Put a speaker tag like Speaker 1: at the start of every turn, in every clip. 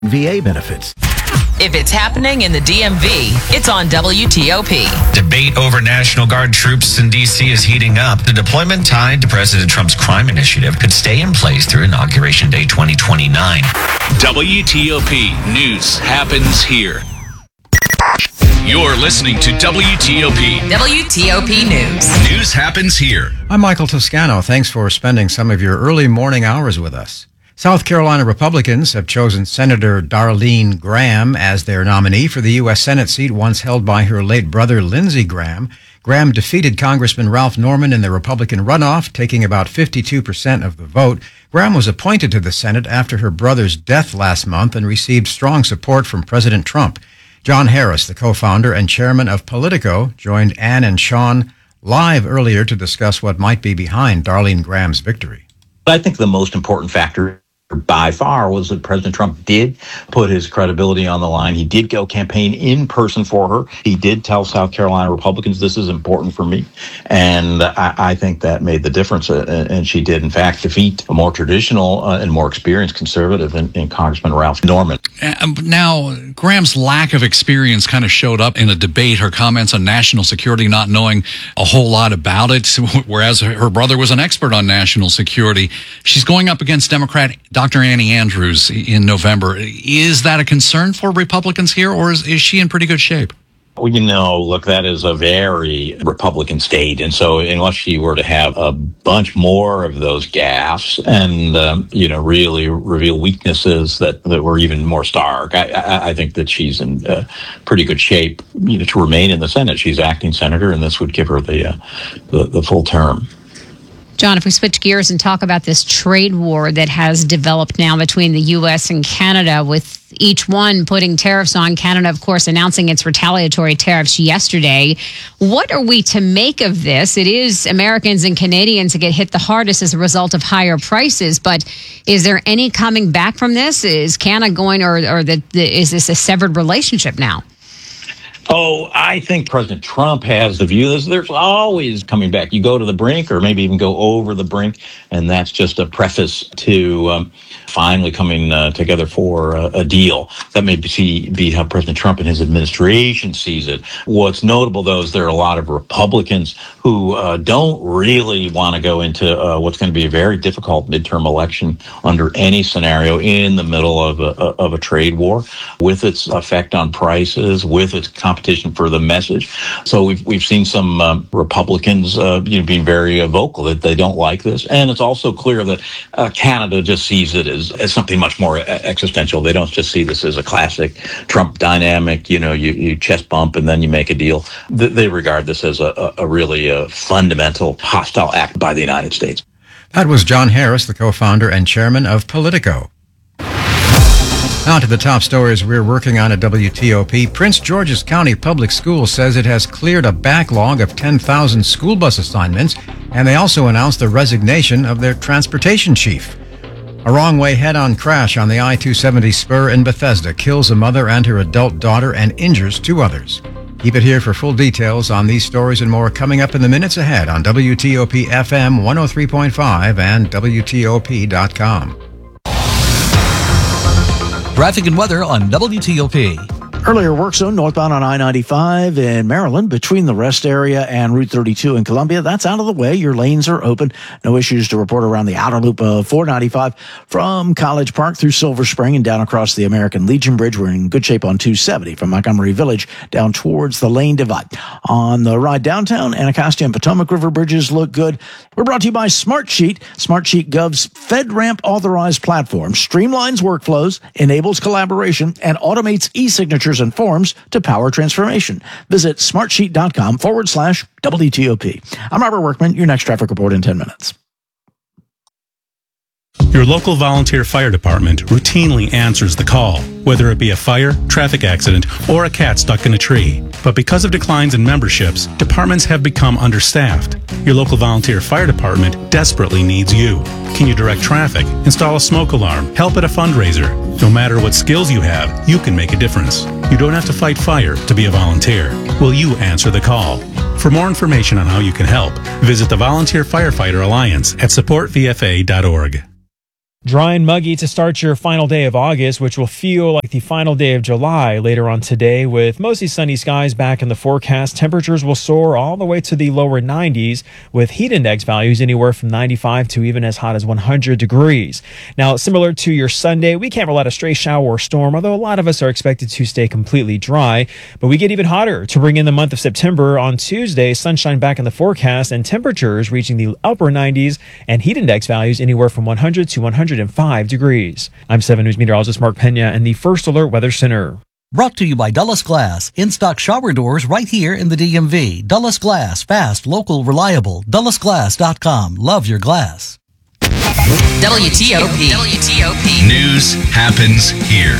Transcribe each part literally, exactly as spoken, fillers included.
Speaker 1: V A benefits.
Speaker 2: If it's happening in the D M V, it's on W T O P.
Speaker 3: Debate over National Guard troops in D C is heating up. The deployment tied to President Trump's crime initiative could stay in place through Inauguration Day twenty twenty-nine.
Speaker 4: W T O P News happens here. You're listening to W T O P.
Speaker 2: W T O P News.
Speaker 4: News happens here.
Speaker 5: I'm Michael Toscano. Thanks for spending some of your early morning hours with us. South Carolina Republicans have chosen Senator Darlene Graham as their nominee for the U S Senate seat once held by her late brother, Lindsey Graham. Graham defeated Congressman Ralph Norman in the Republican runoff, taking about fifty-two percent of the vote. Graham was appointed to the Senate after her brother's death last month and received strong support from President Trump. John Harris, the co-founder and chairman of Politico, joined Ann and Sean live earlier to discuss what might be behind Darlene Graham's victory.
Speaker 6: I think the most important factor by far was that President Trump did put his credibility on the line. He did go campaign in person for her. He did tell South Carolina Republicans, this is important for me. And I, I think that made the difference. Uh, and she did, in fact, defeat a more traditional uh, and more experienced conservative in, in Congressman Ralph Norman.
Speaker 7: Uh, now, Graham's lack of experience kind of showed up in a debate. Her comments on national security, not knowing a whole lot about it, whereas her brother was an expert on national security. She's going up against Democrat Doctor Annie Andrews in November. Is that a concern for Republicans here, or is, is she in pretty good shape?
Speaker 6: Well, you know, look, that is a very Republican state. And so unless she were to have a bunch more of those gaffes and, um, you know, really reveal weaknesses that, that were even more stark, I, I, I think that she's in uh, pretty good shape, you know, to remain in the Senate. She's acting senator, and this would give her the, uh, the, the full term.
Speaker 8: John, if we switch gears and talk about this trade war that has developed now between the U S and Canada, with each one putting tariffs on, Canada, of course, announcing its retaliatory tariffs yesterday. What are we to make of this? It is Americans and Canadians that get hit the hardest as a result of higher prices, but is there any coming back from this? Is Canada going, or, or the, the, is this a severed relationship now?
Speaker 6: Oh, I think President Trump has the view that there's always coming back. You go to the brink, or maybe even go over the brink, and that's just a preface to um, finally coming uh, together for a, a deal. That may be, be how President Trump and his administration sees it. What's notable, though, is there are a lot of Republicans who uh, don't really want to go into uh, what's going to be a very difficult midterm election under any scenario in the middle of a, of a trade war, with its effect on prices, with its competition for the message. So we've we've seen some um, Republicans uh, you know, being very uh, vocal that they don't like this, and it's also clear that uh, Canada just sees it as, as something much more existential. They don't just see this as a classic Trump dynamic. You know, you, you chest bump and then you make a deal. They regard this as a, a really uh, fundamental hostile act by the United States.
Speaker 5: That was John Harris, the co-founder and chairman of Politico. Now to the top stories we're working on at W T O P. Prince George's County Public Schools says it has cleared a backlog of ten thousand school bus assignments, and they also announced the resignation of their transportation chief. A wrong-way head-on crash on the I two seventy spur in Bethesda kills a mother and her adult daughter and injures two others. Keep it here for full details on these stories and more coming up in the minutes ahead on W T O P F M one oh three point five and W T O P dot com.
Speaker 9: Traffic and weather on W T O P.
Speaker 1: Earlier work zone northbound on I ninety-five in Maryland between the rest area and Route thirty-two in Columbia. That's out of the way. Your lanes are open. No issues to report around the outer loop of four ninety-five from College Park through Silver Spring and down across the American Legion Bridge. We're in good shape on two seventy from Montgomery Village down towards the Lane Divide. On the ride downtown, Anacostia and Potomac River bridges look good. We're brought to you by Smartsheet. Smartsheet Gov's FedRAMP authorized platform streamlines workflows, enables collaboration, and automates e-signatures and forms to power transformation. Visit smartsheet.com forward slash WTOP. I'm Robert Workman, your next traffic report in ten minutes.
Speaker 10: Your local volunteer fire department routinely answers the call, whether it be a fire, traffic accident, or a cat stuck in a tree. But because of declines in memberships, departments have become understaffed. Your local volunteer fire department desperately needs you. Can you direct traffic, install a smoke alarm, help at a fundraiser? No matter what skills you have, you can make a difference. You don't have to fight fire to be a volunteer. Will you answer the call? For more information on how you can help, visit the Volunteer Firefighter Alliance at support v f a dot org.
Speaker 11: Dry and muggy to start your final day of August, which will feel like the final day of July later on today, with mostly sunny skies back in the forecast. Temperatures will soar all the way to the lower nineties, with heat index values anywhere from ninety-five to even as hot as one hundred degrees. Now, similar to your Sunday, we can't rule out a stray shower or storm, although a lot of us are expected to stay completely dry. But we get even hotter to bring in the month of September. On Tuesday, sunshine back in the forecast and temperatures reaching the upper nineties and heat index values anywhere from one hundred to one hundred five degrees. I'm seven News meteorologist Mark Pena in the First Alert Weather Center.
Speaker 9: Brought to you by Dulles Glass. In-stock shower doors right here in the D M V. Dulles Glass. Fast, local, reliable. Dulles Glass dot com. Love your glass.
Speaker 2: W T O P. W T O P.
Speaker 4: News happens here.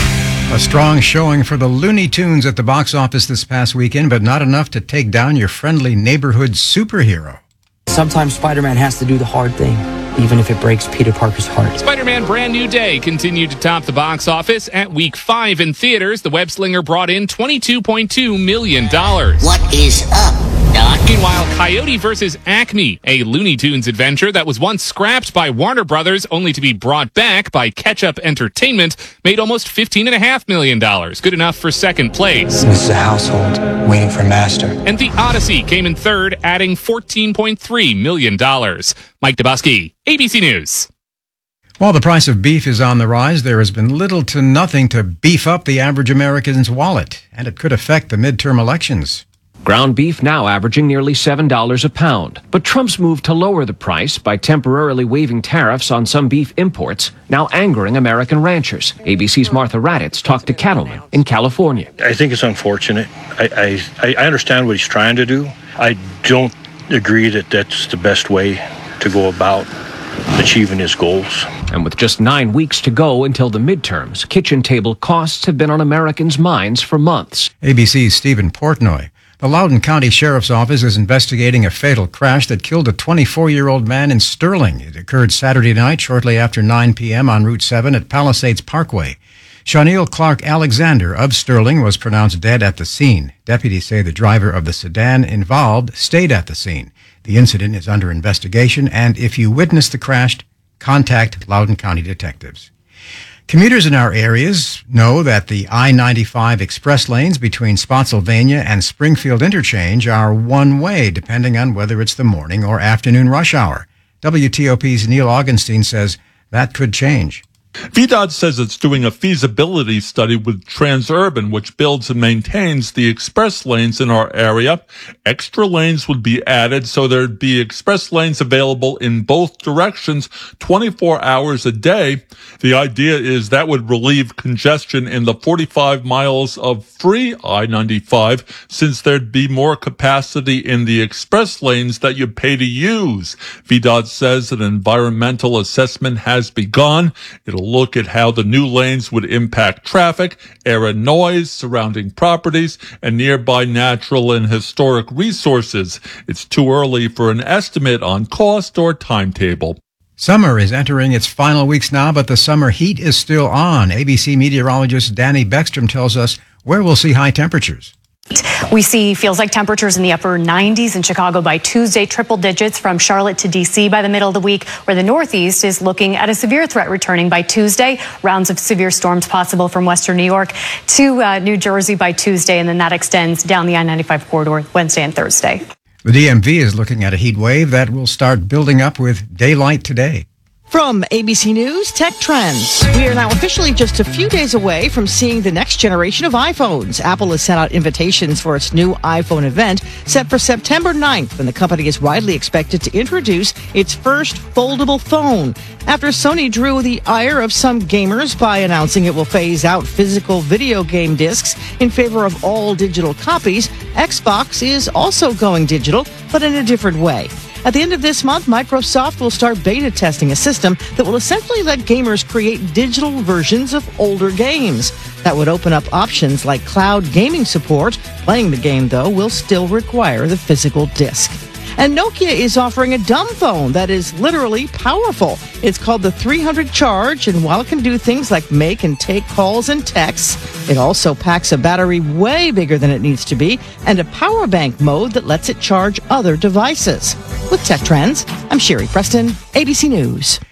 Speaker 5: A strong showing for the Looney Tunes at the box office this past weekend, but not enough to take down your friendly neighborhood superhero.
Speaker 12: Sometimes Spider-Man has to do the hard thing, even if it breaks Peter Parker's heart.
Speaker 13: Spider-Man Brand New Day continued to top the box office at week five in theaters. The web-slinger brought in twenty-two point two million dollars.
Speaker 14: What is up, Doc?
Speaker 13: Meanwhile, Coyote versus Acme, a Looney Tunes adventure that was once scrapped by Warner Brothers only to be brought back by Ketchup Entertainment, made almost fifteen point five million dollars. Good enough for second place.
Speaker 15: This is a household waiting for master.
Speaker 13: And The Odyssey came in third, adding fourteen point three million dollars. Mike Dubosky, A B C News.
Speaker 5: While the price of beef is on the rise, there has been little to nothing to beef up the average American's wallet, and it could affect the midterm elections.
Speaker 16: Ground beef now averaging nearly seven dollars a pound. But Trump's move to lower the price by temporarily waiving tariffs on some beef imports, now angering American ranchers. A B C's Martha Raddatz talked to cattlemen in California.
Speaker 17: I think it's unfortunate. I, I, I understand what he's trying to do. I don't agree that that's the best way to go about achieving his goals.
Speaker 16: And with just nine weeks to go until the midterms, kitchen table costs have been on Americans' minds for months.
Speaker 5: A B C's Stephen Portnoy. The Loudoun County Sheriff's Office is investigating a fatal crash that killed a twenty-four-year-old man in Sterling. It occurred Saturday night shortly after nine p.m. on Route seven at Palisades Parkway. Shawneel Clark Alexander of Sterling was pronounced dead at the scene. Deputies say the driver of the sedan involved stayed at the scene. The incident is under investigation, and if you witnessed the crash, contact Loudoun County detectives. Commuters in our areas know that the I ninety-five express lanes between Spotsylvania and Springfield Interchange are one way, depending on whether it's the morning or afternoon rush hour. W T O P's Neil Augenstein says that could change.
Speaker 18: V DOT says it's doing a feasibility study with Transurban, which builds and maintains the express lanes in our area. Extra lanes would be added, so there'd be express lanes available in both directions twenty-four hours a day. The idea is that would relieve congestion in the forty-five miles of free I ninety-five, since there'd be more capacity in the express lanes that you pay to use. V DOT says an environmental assessment has begun. It'll look at how the new lanes would impact traffic, air and noise, surrounding properties, and nearby natural and historic resources. It's too early for an estimate on cost or timetable.
Speaker 5: Summer is entering its final weeks now, but the summer heat is still on. A B C meteorologist Danny Beckstrom tells us where we'll see high temperatures.
Speaker 19: We see feels like temperatures in the upper nineties in Chicago by Tuesday, triple digits from Charlotte to D C by the middle of the week, where the Northeast is looking at a severe threat returning by Tuesday. Rounds of severe storms possible from western New York to uh, New Jersey by Tuesday, and then that extends down the I ninety-five corridor Wednesday and Thursday.
Speaker 5: The D M V is looking at a heat wave that will start building up with daylight today.
Speaker 20: From A B C News Tech Trends, we are now officially just a few days away from seeing the next generation of iPhones. Apple has sent out invitations for its new iPhone event set for September ninth, when the company is widely expected to introduce its first foldable phone. After Sony drew the ire of some gamers by announcing it will phase out physical video game discs in favor of all digital copies, Xbox is also going digital, but in a different way. At the end of this month, Microsoft will start beta testing a system that will essentially let gamers create digital versions of older games. That would open up options like cloud gaming support. Playing the game, though, will still require the physical disc. And Nokia is offering a dumb phone that is literally powerful. It's called the three hundred Charge, and while it can do things like make and take calls and texts, it also packs a battery way bigger than it needs to be and a power bank mode that lets it charge other devices. With Tech Trends, I'm Sherry Preston, A B C News.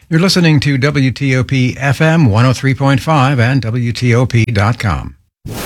Speaker 5: You're listening to W T O P F M one oh three point five and W T O P dot com.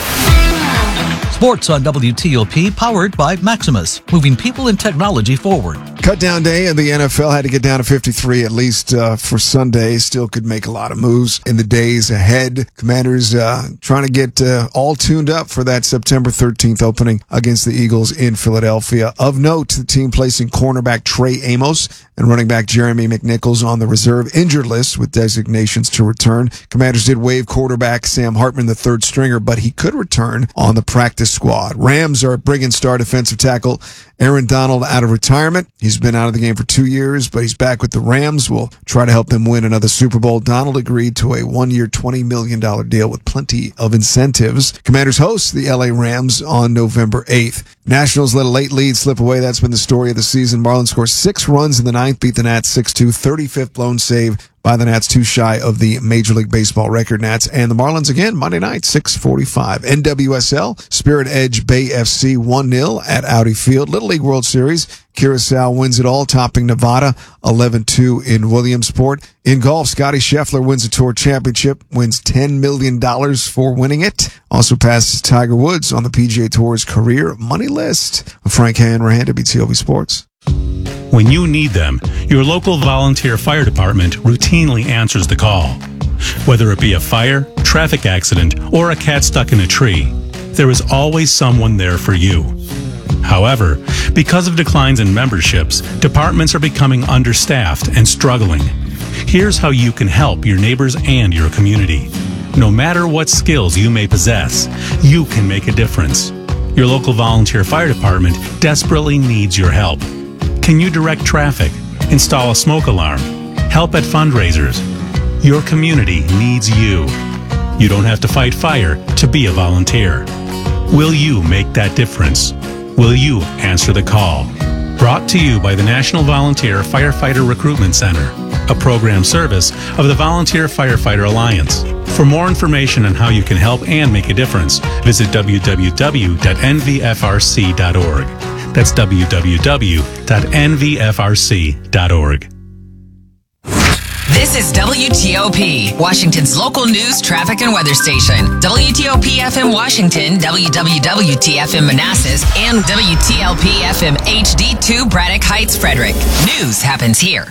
Speaker 9: Sports on W T O P, powered by Maximus, moving people and technology forward.
Speaker 21: Cut down day in the N F L had to get down to fifty-three at least uh, for Sunday. Still could make a lot of moves in the days ahead. Commanders uh, trying to get uh, all tuned up for that September thirteenth opening against the Eagles in Philadelphia. Of note, the team placing cornerback Trey Amos and running back Jeremy McNichols on the reserve injured list with designations to return. Commanders did waive quarterback Sam Hartman, the third stringer, but he could return on the practice squad. Rams are bringing star defensive tackle Aaron Donald out of retirement. He's been out of the game for two years, but he's back with the Rams. Will try to help them win another Super Bowl. Donald agreed to a one-year, twenty million dollars deal with plenty of incentives. Commanders host the L A Rams on November eighth. Nationals let a late lead slip away. That's been the story of the season. Marlins scored six runs in the ninth, beat the Nats six two, thirty-fifth blown save by the Nats, too shy of the Major League Baseball record. Nats and the Marlins again Monday night, six forty-five. N W S L, Spirit Edge Bay F C one nil at Audi Field. Little League World Series, Curacao wins it all, topping Nevada eleven two in Williamsport. In golf, Scotty Scheffler wins the Tour Championship, wins ten million dollars for winning it. Also passes Tiger Woods on the P G A Tour's career money list. Frank Hanrahan, W T O P Sports.
Speaker 10: When you need them, your local volunteer fire department routinely answers the call. Whether it be a fire, traffic accident, or a cat stuck in a tree, there is always someone there for you. However, because of declines in memberships, departments are becoming understaffed and struggling. Here's how you can help your neighbors and your community. No matter what skills you may possess, you can make a difference. Your local volunteer fire department desperately needs your help. Can you direct traffic, install a smoke alarm, help at fundraisers? Your community needs you. You don't have to fight fire to be a volunteer. Will you make that difference? Will you answer the call? Brought to you by the National Volunteer Firefighter Recruitment Center, a program service of the Volunteer Firefighter Alliance. For more information on how you can help and make a difference, visit w w w dot n v f r c dot org. That's w w w dot n v f r c dot org.
Speaker 2: This is W T O P, Washington's local news, traffic, and weather station. W T O P F M Washington, W W W T F M Manassas, and W T L P F M H D two Braddock Heights, Frederick. News happens here.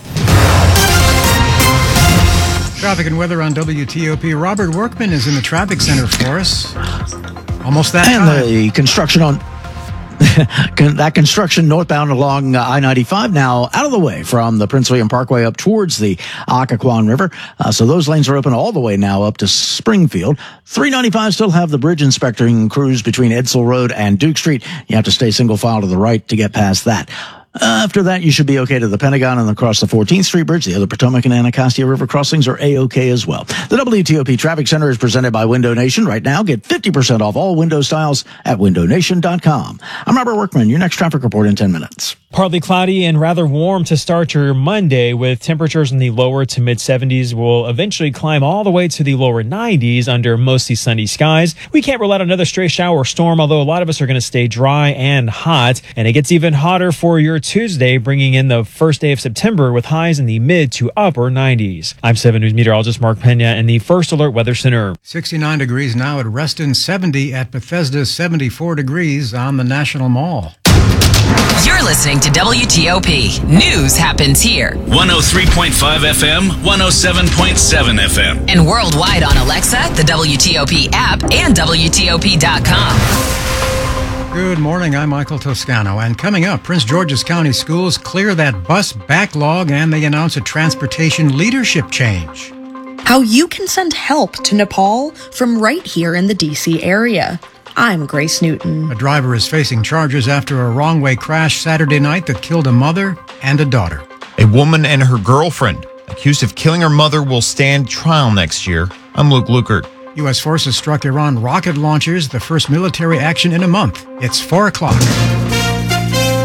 Speaker 5: Traffic and weather on W T O P. Robert Workman is in the traffic center for us. Almost that
Speaker 1: and
Speaker 5: time.
Speaker 1: The construction on that construction northbound along uh, I ninety-five now out of the way from the Prince William Parkway up towards the Occoquan River. Uh, so those lanes are open all the way now up to Springfield. three ninety-five still have the bridge inspecting crews between Edsel Road and Duke Street. You have to stay single file to the right to get past that. After that, you should be okay to the Pentagon and across the fourteenth Street Bridge. The other Potomac and Anacostia River crossings are A-OK as well. The W T O P Traffic Center is presented by Window Nation. Right now, get fifty percent off all window styles at window nation dot com. I'm Robert Workman. Your next traffic report in ten minutes.
Speaker 11: Partly cloudy and rather warm to start your Monday, with temperatures in the lower to mid seventies. Will eventually climb all the way to the lower nineties under mostly sunny skies. We can't rule out another stray shower or storm, although a lot of us are going to stay dry and hot. And it gets even hotter for your Tuesday, bringing in the first day of September with highs in the mid to upper nineties. I'm seven News meteorologist Mark Pena in the First Alert Weather Center.
Speaker 5: sixty-nine degrees now at Reston, seventy at Bethesda, seventy-four degrees on the National Mall.
Speaker 2: You're listening to W T O P. News happens here.
Speaker 4: one oh three point five F M, one oh seven point seven F M.
Speaker 2: And worldwide on Alexa, the W T O P app, and W T O P dot com.
Speaker 5: Good morning, I'm Michael Toscano, and coming up, Prince George's County Schools clear that bus backlog and they announce a transportation leadership change.
Speaker 22: How you can send help to Nepal from right here in the D C area. I'm Grace Newton.
Speaker 5: A driver is facing charges after a wrong-way crash Saturday night that killed a mother and a daughter.
Speaker 23: A woman and her girlfriend accused of killing her mother will stand trial next year. I'm Luke Lukert.
Speaker 5: U S forces struck Iran rocket launchers, the first military action in a month. It's four o'clock.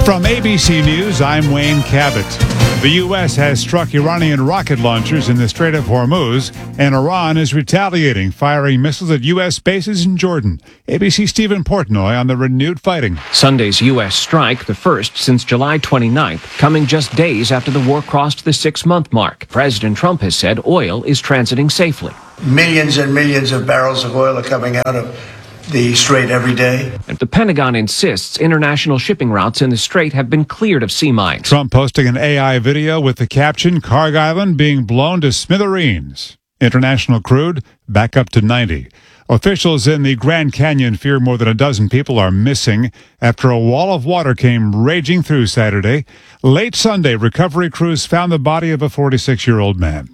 Speaker 3: From A B C News, I'm Wayne Cabot. The U S has struck Iranian rocket launchers in the Strait of Hormuz, and Iran is retaliating, firing missiles at U S bases in Jordan. A B C's Stephen Portnoy on the renewed fighting.
Speaker 16: Sunday's U S strike, the first since July twenty-ninth, coming just days after the war crossed the six-month mark. President Trump has said oil is transiting safely.
Speaker 7: Millions and millions of barrels of oil are coming out of the Strait every day.
Speaker 16: And the Pentagon insists international shipping routes in the Strait have been cleared of sea mines.
Speaker 3: Trump posting an A I video with the caption, Carg Island being blown to smithereens. International crude back up to ninety. Officials in the Grand Canyon fear more than a dozen people are missing after a wall of water came raging through Saturday. Late Sunday, recovery crews found the body of a forty-six-year-old man.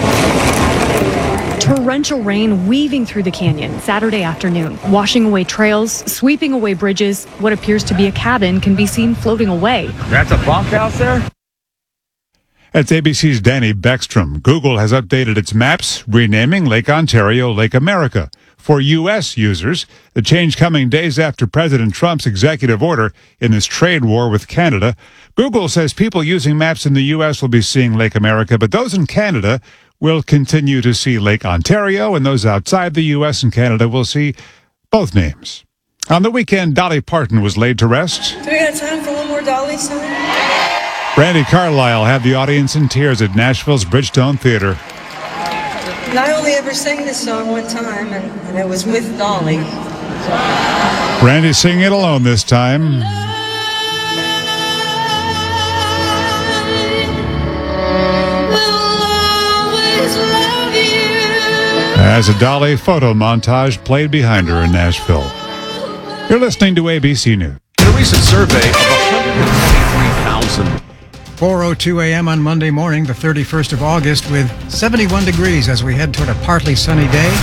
Speaker 19: Torrential rain weaving through the canyon Saturday afternoon, washing away trails, sweeping away bridges. What appears to be a cabin can be seen floating away.
Speaker 8: That's a bunkhouse there?
Speaker 3: That's A B C's Danny Beckstrom. Google has updated its maps, renaming Lake Ontario Lake America. For U S users, the change coming days after President Trump's executive order in this trade war with Canada. Google says people using maps in the U S will be seeing Lake America, but those in Canada will continue to see Lake Ontario, and those outside the U S and Canada will see both names. On the weekend, Dolly Parton was laid to rest.
Speaker 24: Do we got time for one more Dolly song?
Speaker 3: Brandi Carlile had the audience in tears at Nashville's Bridgestone Theater.
Speaker 24: And I only ever sang this song one time, and, and it was with Dolly.
Speaker 3: Brandi singing it alone this time. As a Dolly photo montage played behind her in Nashville. You're listening to A B C News.
Speaker 4: In a recent survey of one hundred twenty-three thousand.
Speaker 5: four oh two a.m. on Monday morning, the thirty-first of August, with seventy-one degrees as we head toward a partly sunny day.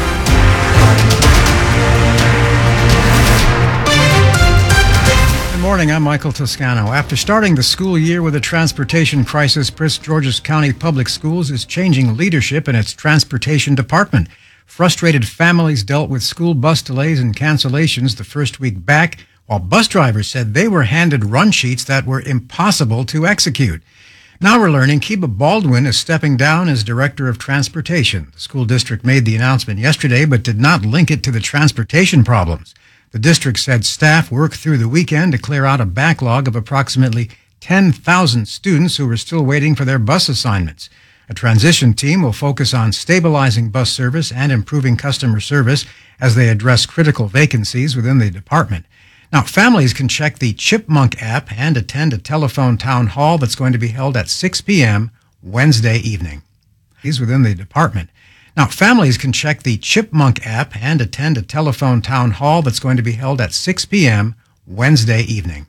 Speaker 5: Good morning, I'm Michael Toscano. After starting the school year with a transportation crisis, Prince George's County Public Schools is changing leadership in its transportation department. Frustrated families dealt with school bus delays and cancellations the first week back, while bus drivers said they were handed run sheets that were impossible to execute. Now we're learning Kiba Baldwin is stepping down as Director of Transportation. The school district made the announcement yesterday, but did not link it to the transportation problems. The district said staff worked through the weekend to clear out a backlog of approximately ten thousand students who were still waiting for their bus assignments. A transition team will focus on stabilizing bus service and improving customer service as they address critical vacancies within the department. Now, families can check the Chipmunk app and attend a telephone town hall that's going to be held at six p.m. Wednesday evening. He's within the department. Now, families can check the Chipmunk app and attend a telephone town hall that's going to be held at six p.m. Wednesday evening.